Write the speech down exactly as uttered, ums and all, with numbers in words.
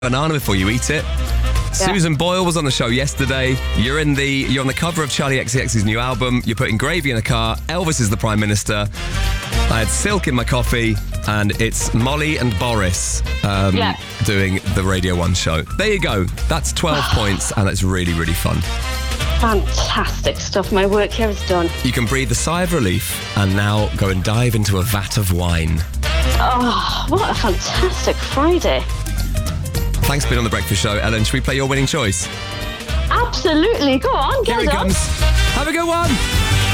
banana before you eat it. Yeah. Susan Boyle was on the show yesterday. You're in the you're on the cover of Charlie X C X's new album. You're putting gravy in a car. Elvis is the Prime Minister. I had silk in my coffee, and it's Molly and Boris um, yeah. doing the Radio one show. There you go. That's twelve points, and it's really, really fun. Fantastic stuff. My work here is done. You can breathe a sigh of relief and now go and dive into a vat of wine. Oh, what a fantastic Friday. Thanks for being on The Breakfast Show. Ellen, should we play your winning choice? Absolutely. Go on, get Here it on. comes. Have a good one.